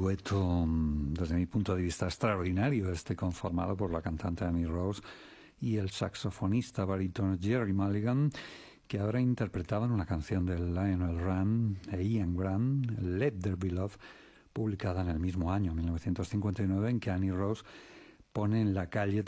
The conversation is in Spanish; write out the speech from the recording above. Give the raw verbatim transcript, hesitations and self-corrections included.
dueto, desde mi punto de vista, extraordinario, este conformado por la cantante Annie Rose y el saxofonista barítono Jerry Mulligan, que ahora interpretaban una canción de Lionel Rand e Ian Grant, Let There Be Love, publicada en el mismo año, mil novecientos cincuenta y nueve, en que Annie Rose pone en la calle